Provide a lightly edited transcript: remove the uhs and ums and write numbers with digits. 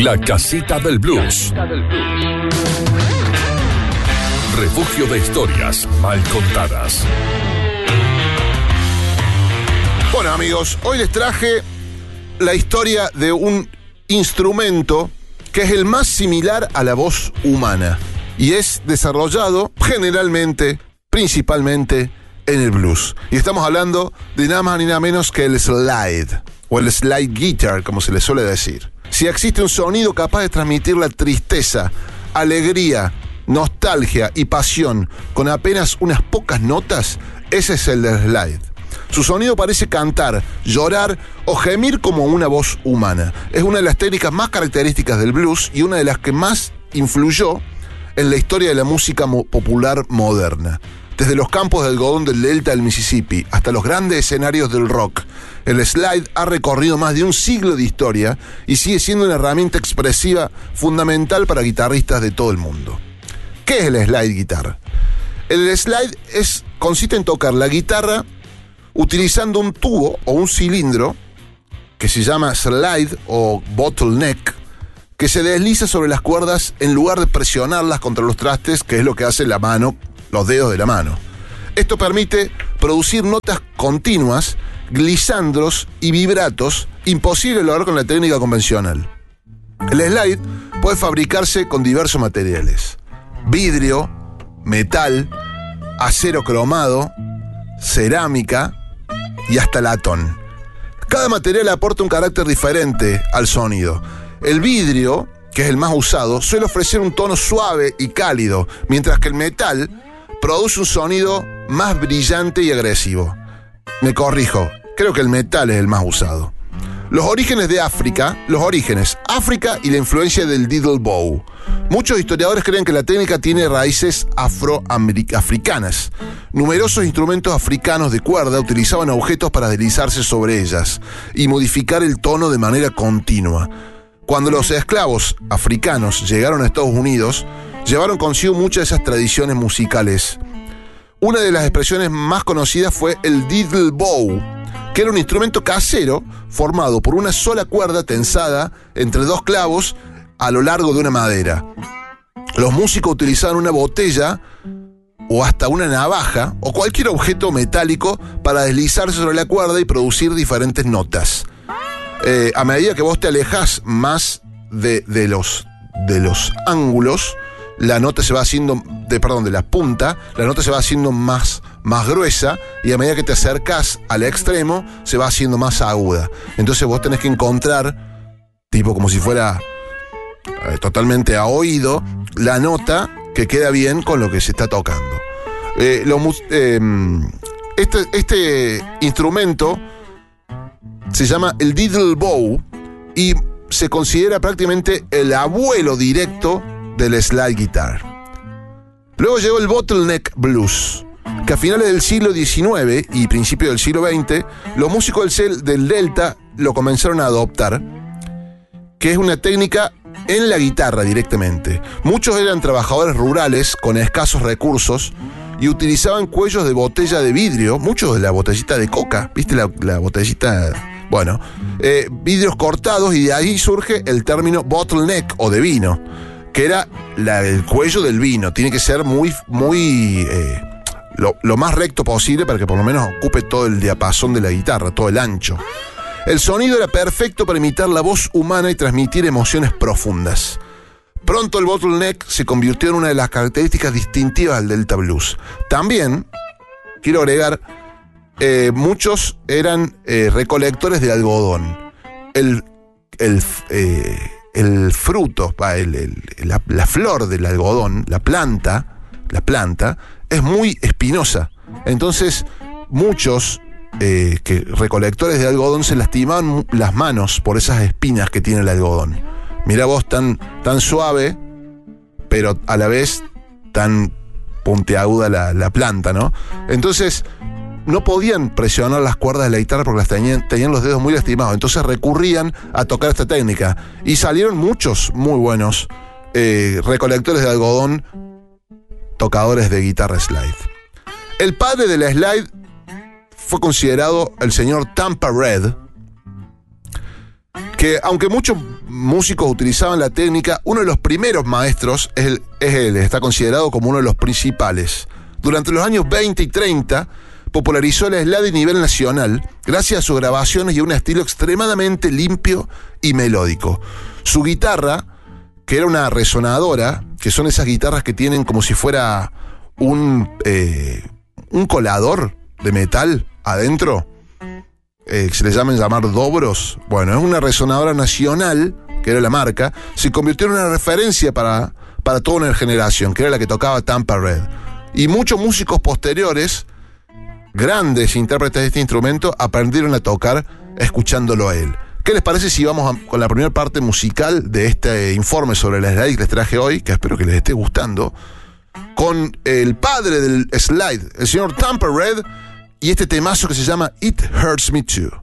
La Casita del Blues. Refugio de historias mal contadas. Bueno, amigos, hoy les traje la historia de un instrumento que es el más similar a la voz humana y es desarrollado generalmente, principalmente en el blues. Y estamos hablando de nada más ni nada menos que el slide, o el slide guitar, como se le suele decir. Si existe un sonido capaz de transmitir la tristeza, alegría, nostalgia y pasión con apenas unas pocas notas, ese es el del slide. Su sonido parece cantar, llorar o gemir como una voz humana. Es una de las técnicas más características del blues y una de las que más influyó en la historia de la música popular moderna. Desde los campos de algodón del delta del Mississippi hasta los grandes escenarios del rock, el slide ha recorrido más de un siglo de historia y sigue siendo una herramienta expresiva fundamental para guitarristas de todo el mundo. ¿Qué es el slide guitar? El slide consiste en tocar la guitarra utilizando un tubo o un cilindro que se llama slide o bottleneck, que se desliza sobre las cuerdas en lugar de presionarlas contra los trastes, que es lo que hace la mano, los dedos de la mano. Esto permite producir notas continuas, glisandros y vibratos, imposible de lograr con la técnica convencional. El slide puede fabricarse con diversos materiales: vidrio, metal, acero cromado, cerámica y hasta latón. Cada material aporta un carácter diferente al sonido. El vidrio, que es el más usado, suele ofrecer un tono suave y cálido, mientras que el metal produce un sonido más brillante y agresivo. Me corrijo, creo que el metal es el más usado. África y la influencia del diddle bow. Muchos historiadores creen que la técnica tiene raíces afroamericanas. Numerosos instrumentos africanos de cuerda utilizaban objetos para deslizarse sobre ellas y modificar el tono de manera continua. Cuando los esclavos africanos llegaron a Estados Unidos, llevaron consigo muchas de esas tradiciones musicales. Una de las expresiones más conocidas fue el diddle bow, que era un instrumento casero formado por una sola cuerda tensada entre dos clavos a lo largo de una madera. Los músicos utilizaban una botella o hasta una navaja o cualquier objeto metálico para deslizarse sobre la cuerda y producir diferentes notas. A medida que vos te alejás más de los ángulos, la nota se va haciendo, de la punta, la nota se va haciendo más gruesa, y a medida que te acercás al extremo, se va haciendo más aguda. Entonces vos tenés que encontrar, tipo como si fuera totalmente a oído, la nota que queda bien con lo que se está tocando. Este instrumento se llama el diddle bow y se considera prácticamente el abuelo directo del slide guitar. Luego llegó el bottleneck blues, que a finales del siglo XIX y principios del siglo XX, los músicos del delta lo comenzaron a adoptar, que es una técnica en la guitarra directamente. Muchos eran trabajadores rurales con escasos recursos y utilizaban cuellos de botella de vidrio, muchos de la botellita de coca, ¿viste la botellita? Bueno, vidrios cortados, y de ahí surge el término bottleneck o de vino, que era el cuello del vino. Tiene que ser lo más recto posible para que por lo menos ocupe todo el diapasón de la guitarra, todo el ancho. El sonido era perfecto para imitar la voz humana y transmitir emociones profundas. Pronto el bottleneck se convirtió en una de las características distintivas del Delta Blues. También, quiero agregar, muchos eran recolectores de algodón. El fruto, la flor del algodón, la planta es muy espinosa. Entonces, muchos recolectores de algodón se lastimaban las manos por esas espinas que tiene el algodón. Mirá vos, tan suave, pero a la vez tan puntiaguda la planta, ¿no? Entonces no podían presionar las cuerdas de la guitarra porque tenían los dedos muy lastimados. Entonces recurrían a tocar esta técnica. Y salieron muchos muy buenos recolectores de algodón, tocadores de guitarra slide. El padre de la slide fue considerado el señor Tampa Red, que aunque muchos músicos utilizaban la técnica, uno de los primeros maestros es él, está considerado como uno de los principales. Durante los años 20 y 30 popularizó el slide a nivel nacional gracias a sus grabaciones y a un estilo extremadamente limpio y melódico. Su guitarra, que era una resonadora, que son esas guitarras que tienen como si fuera un colador de metal adentro, se le llamar dobros. Bueno, es una resonadora nacional, que era la marca, se convirtió en una referencia para toda una generación, que era la que tocaba Tampa Red. Y muchos músicos posteriores, grandes intérpretes de este instrumento, aprendieron a tocar escuchándolo a él. ¿Qué les parece si vamos con la primera parte musical de este informe sobre el slide que les traje hoy, que espero que les esté gustando, con el padre del slide, el señor Tampa Red, y este temazo que se llama It Hurts Me Too.